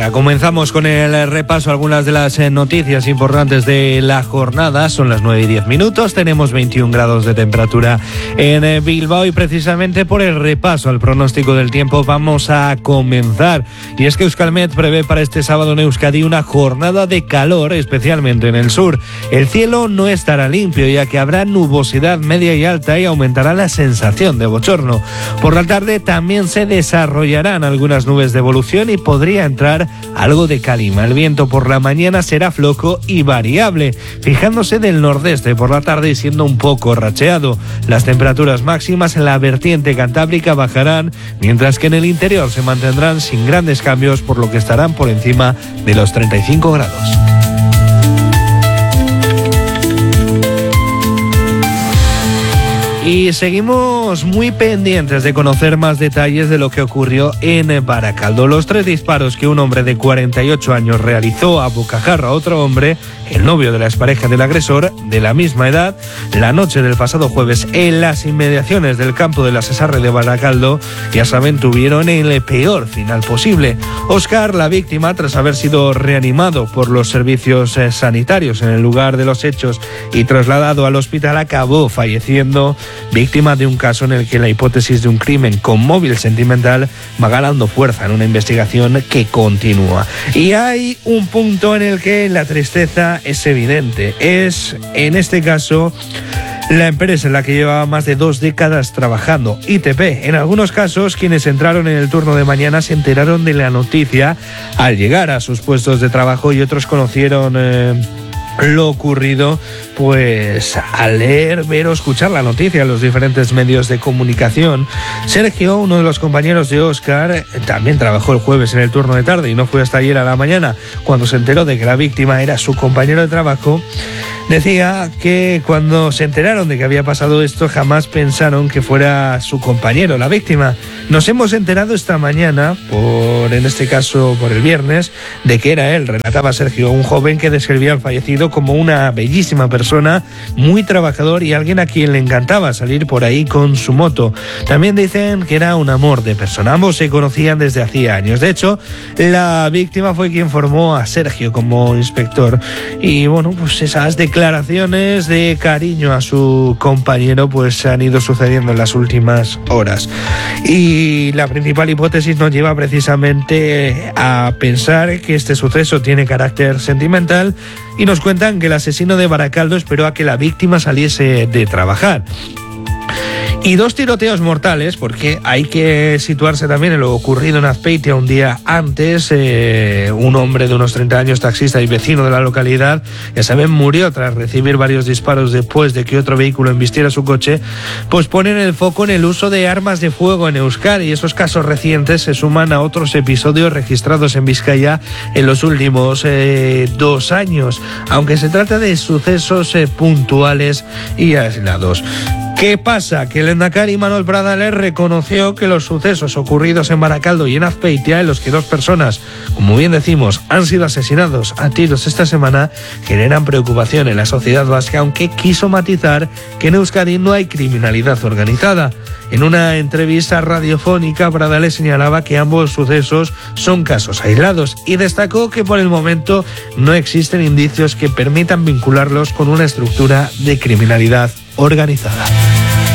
Venga, comenzamos con el repaso a algunas de las noticias importantes de la jornada. Son las 9:10. Tenemos 21 grados de temperatura en Bilbao y precisamente por el repaso al pronóstico del tiempo vamos a comenzar. Y es que Euskalmet prevé para este sábado en Euskadi una jornada de calor, especialmente en el sur. El cielo no estará limpio, ya que habrá nubosidad media y alta y aumentará la sensación de bochorno. Por la tarde también se desarrollarán algunas nubes de evolución y podría entrar algo de calima. El viento por la mañana será flojo y variable, fijándose del nordeste por la tarde y siendo un poco racheado. Las temperaturas máximas en la vertiente cantábrica bajarán, mientras que en el interior se mantendrán sin grandes cambios, por lo que estarán por encima de los 35 grados. Y seguimos muy pendientes de conocer más detalles de lo que ocurrió en Baracaldo. Los 3 disparos que un hombre de 48 años realizó a bocajarro a otro hombre, el novio de la expareja del agresor, de la misma edad, la noche del pasado jueves en las inmediaciones del campo de la Cesarre de Baracaldo, ya saben, tuvieron el peor final posible. Óscar, la víctima, tras haber sido reanimado por los servicios sanitarios en el lugar de los hechos y trasladado al hospital, acabó falleciendo, víctima de un caso en el que la hipótesis de un crimen con móvil sentimental va ganando fuerza en una investigación que continúa. Y hay un punto en el que la tristeza es evidente. Es, en este caso, la empresa en la que llevaba más de 2 décadas trabajando, ITP. En algunos casos, quienes entraron en el turno de mañana se enteraron de la noticia al llegar a sus puestos de trabajo y otros conocieron lo ocurrido pues al leer, ver o escuchar la noticia en los diferentes medios de comunicación. Sergio, uno de los compañeros de Óscar, también trabajó el jueves en el turno de tarde y no fue hasta ayer a la mañana cuando se enteró de que la víctima era su compañero de trabajo. Decía que cuando se enteraron de que había pasado esto jamás pensaron que fuera su compañero, la víctima. Nos hemos enterado esta mañana, en este caso por el viernes, de que era él, relataba Sergio, un joven que describía al fallecido como una bellísima persona, muy trabajador y alguien a quien le encantaba salir por ahí con su moto. También dicen que era un amor de persona. Ambos se conocían desde hacía años. De hecho, la víctima fue quien formó a Sergio como inspector. Y bueno, pues esas declaraciones de cariño a su compañero pues se han ido sucediendo en las últimas horas. Y la principal hipótesis nos lleva precisamente a pensar que este suceso tiene carácter sentimental y nos cuentan que el asesino de Baracaldo esperó a que la víctima saliese de trabajar. Y 2 tiroteos mortales, porque hay que situarse también en lo ocurrido en Azpeitia un día antes. Un hombre de unos 30 años, taxista y vecino de la localidad, ya saben, murió tras recibir varios disparos después de que otro vehículo embistiera su coche. Pues ponen el foco en el uso de armas de fuego en Euskadi, y esos casos recientes se suman a otros episodios registrados en Vizcaya en los últimos 2 años, aunque se trata de sucesos puntuales y aislados. ¿Qué pasa? Que el lehendakari Manuel Pradales reconoció que los sucesos ocurridos en Baracaldo y en Azpeitia, en los que 2 personas, como bien decimos, han sido asesinados a tiros esta semana, generan preocupación en la sociedad vasca, aunque quiso matizar que en Euskadi no hay criminalidad organizada. En una entrevista radiofónica, Pradales señalaba que ambos sucesos son casos aislados y destacó que por el momento no existen indicios que permitan vincularlos con una estructura de criminalidad organizada.